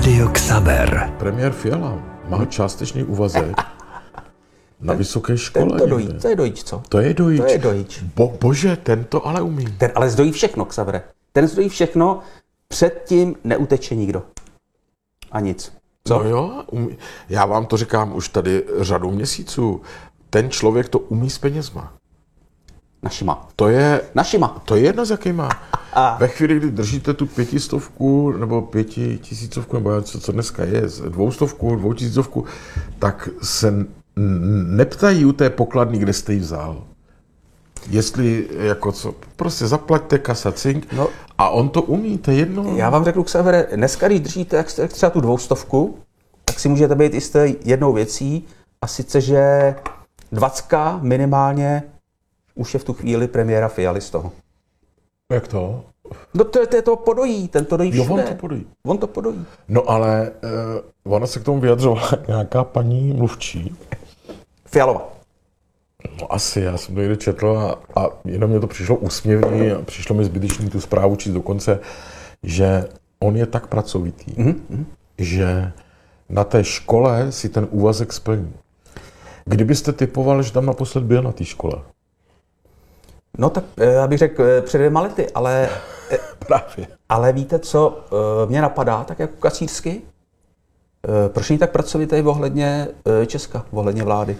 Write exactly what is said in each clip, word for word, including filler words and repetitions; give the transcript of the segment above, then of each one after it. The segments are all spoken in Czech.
Rádio Xaber. Premiér Fiala má částečný úvazek na vysoké škole. Ten to dojí, to je dojíč, co? To je dojíč. To je dojíč. Bo, bože, ten to ale umí. Ten ale zdojí všechno, Xavere. Ten zdojí všechno, předtím neuteče nikdo. A nic. Co? No jo, umí. Já vám to říkám už tady řadu měsíců. Ten člověk to umí s penězma. Našima. To je, Našima. to je jedno, s jakýma. A. Ve chvíli, kdy držíte tu pětistovku nebo pětitisícovku, nebo co, co dneska je, dvoustovku, dvoutisícovku, tak se n- neptají u té pokladny, kde jste ji vzal. Jestli, jako co, prostě zaplaťte kasa cink, No. a on to umí, to je jedno. Já vám řeknu, Xavere, dneska, když držíte jak jak třeba tu dvoustovku, tak si můžete být jisté jednou věcí, a sice, že dvacka minimálně už je v tu chvíli premiéra Fialy z toho. Jak to? No to je to, je to podojí, ten to dojí Jo, všude. on to podojí. On to podojí. No ale uh, ona se k tomu vyjadřovala nějaká paní mluvčí. Fialova. No asi, já jsem to někde četl a, a jenom mě to přišlo úsměvný a přišlo mi zbytečný tu zprávu číst dokonce, že on je tak pracovitý, mm-hmm. že na té škole si ten úvazek splní. Kdybyste typoval, že tam naposled byl na té škole? No tak já bych řekl před dvěma lety, ale, Právě. ale víte, co mě napadá, tak jako kacířsky? Proč není tak pracovitý ohledně Česka, ohledně vlády?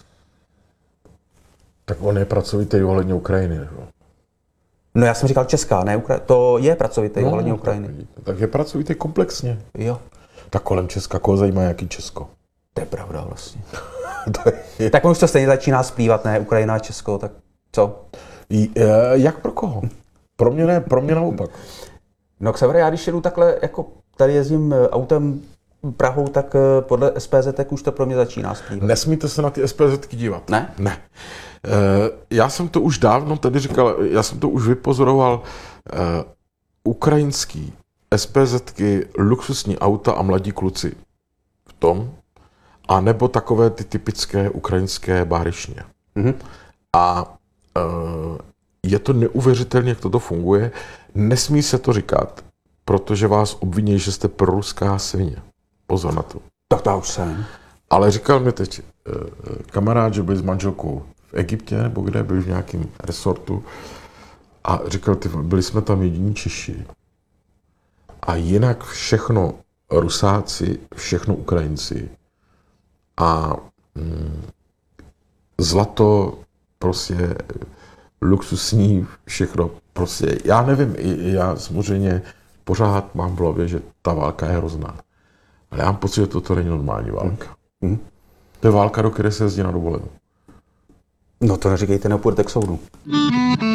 Tak on je pracovitý ohledně Ukrajiny. Nebo? No já jsem říkal Česká, ne Ukrajina. To je pracovitý no, ohledně Ukrajiny. Tak, tak je pracovitý komplexně. Jo. Tak kolem Česka, koho zajímá jaký Česko? To je pravda vlastně. To je... Tak on už to stejně začíná splývat, ne? Ukrajina a Česko, tak co? J, jak pro koho? Pro mě ne, pro mě naopak. No Xavere, já když jedu takhle, jako tady jezdím autem Prahou, tak podle S P Z tak už to pro mě začíná splývat. Nesmíte se na ty SPZky dívat. Ne? Ne. Já jsem to už dávno tady říkal, já jsem to už vypozoroval. Ukrajinský SPZky, luxusní auta a mladí kluci v tom, a nebo takové ty typické ukrajinské báryšně. Mm-hmm. A je to neuvěřitelné, jak toto funguje. Nesmí se to říkat, protože vás obviní, že jste proruská svině. Pozor na to. Tak to už jsem. Ale říkal mi teď kamarád, že byl s manželkou v Egyptě, nebo kde, byl v nějakém resortu, a říkal, ty, byli jsme tam jediní Češi. A jinak všechno Rusáci, všechno Ukrajinci. A mm, zlato, prostě luxusní, všechno, prostě, já nevím, já samozřejmě pořád mám v hlavě, že ta válka je hrozná. Ale já mám pocit, že toto není normální válka. Mm. To je válka, do které se jezdí na dovolenou. No to neříkejte, nepůjdete k soudu.